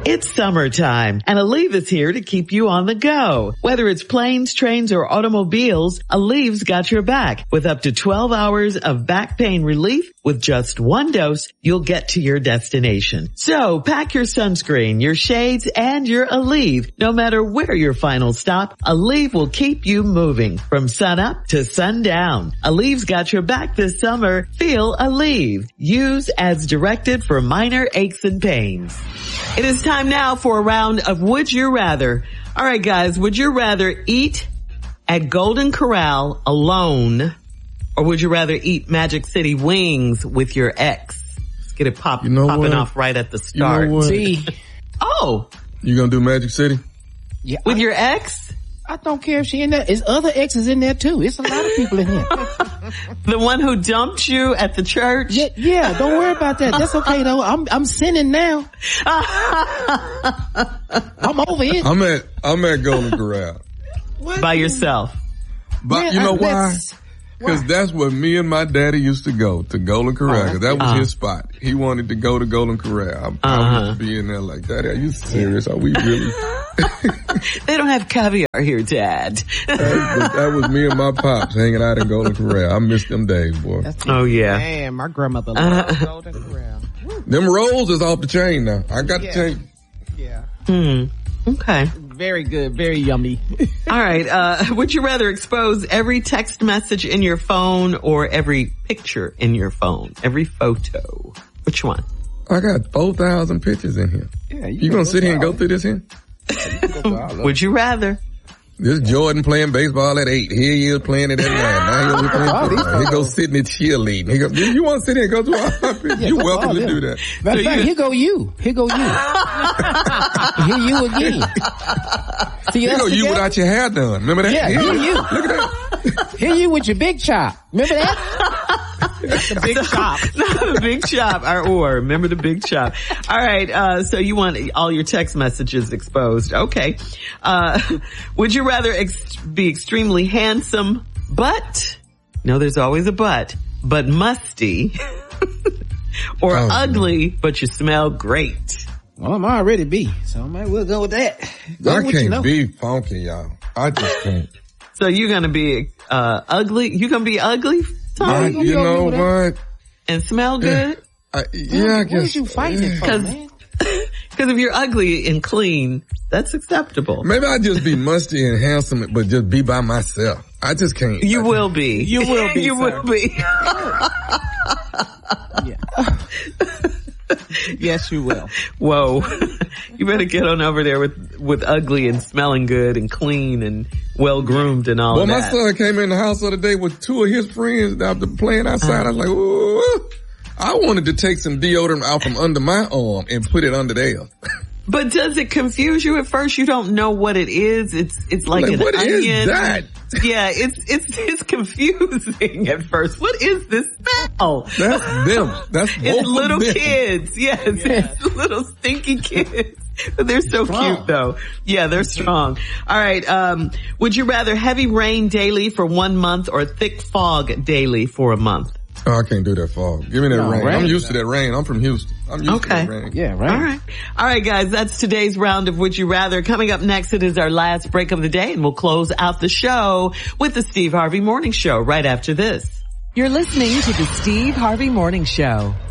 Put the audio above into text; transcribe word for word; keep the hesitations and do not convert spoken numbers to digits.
It's summertime, and Aleve is here to keep you on the go. Whether it's planes, trains, or automobiles, Aleve's got your back. With up to twelve hours of back pain relief, with just one dose, you'll get to your destination. So pack your sunscreen, your shades, and your Aleve. No matter where your final stop, Aleve will keep you moving from sun up to sundown. Aleve's got your back this summer. Feel Aleve. Use as directed for minor aches and pains. It is time now for a round of Would You Rather. All right, guys, would you rather eat at Golden Corral alone, or would you rather eat Magic City wings with your ex? Let's get it pop, you know popping what? off right at the start. You know See, oh, you gonna do Magic City? Yeah, with I, your ex? I don't care if she in there. There's other exes in there too. It's a lot of people in here. The one who dumped you at the church? Yeah, yeah, don't worry about that. That's okay though. I'm I'm sinning now. I'm over it. I'm at I'm at Golden Corral. What? By yourself. But Man, you know I, why? Because that's where me and my daddy used to go, to Golden Corral, because that was uh-huh. his spot. He wanted to go to Golden Corral. I, uh-huh. I used to be in there like, Daddy, are you serious? Are we really? They don't have caviar here, Dad. that, that was me and my pops hanging out in Golden Corral. I miss them days, boy. Oh, yeah. Man, my grandmother loved uh, Golden Corral. Them rolls is off the chain now. I got yeah. the chain. Yeah. Hmm. Okay. Very good. Very yummy. All right. Uh, would you rather expose every text message in your phone or every picture in your phone? Every photo? Which one? I got four thousand pictures in here. Yeah, you, you gonna sit here and go through this here? Yeah, would you rather? This Jordan playing baseball at eight. Here he is playing it at nine. Now he's playing football. He goes sitting at cheerleading. He go, you want to sit here and go through all my pictures? Yeah, you're welcome to do that. Matter of fact, here go you. Here go you. Here you again. See, here go you together? Without your hair done. Remember that? Yeah, here here you. Look at that. Here you with your big chop. Remember that? The big chop. The big chop. Or, or remember the big chop. All right. Uh, so you want all your text messages exposed. Okay. Uh, would you rather ex- be extremely handsome, but, no, there's always a but, but musty, or oh, ugly, man. But you smell great? Well, I'm already be, so I might well go with that. Go I with can't you know. be funky, y'all. I just can't. So you're gonna be, uh, ugly? You gonna be ugly? I, you know what? And smell good? I, yeah, I guess. What are you fighting yeah. for, man? Because if you're ugly and clean, that's acceptable. Maybe I'd just be musty and handsome, but just be by myself. I just can't. You I, will be. You will be. You sir. will be. Yeah. Yes, you will. Whoa. You better get on over there with, with ugly and smelling good and clean and well groomed and all well, of that. Well, my son came in the house the other day with two of his friends after playing outside. Uh-huh. I was like, ooh. I wanted to take some deodorant out from under my arm and put it under theirs. But does it confuse you at first? You don't know what it is. It's it's like, like an what onion. What is that? Yeah, it's it's it's confusing at first. What is this smell? That's them. That's both it's little them. kids. Yes, yes, it's little stinky kids. But they're so strong. Cute though. Yeah, they're strong. All right. Um, would you rather heavy rain daily for one month or thick fog daily for a month? Oh, I can't do that fog. Give me that no, rain. rain. I'm used to that rain. I'm from Houston. I'm used okay. to that rain. Yeah, right. All right. All right, guys. That's today's round of Would You Rather. Coming up next, it is our last break of the day, and we'll close out the show with the Steve Harvey Morning Show right after this. You're listening to the Steve Harvey Morning Show.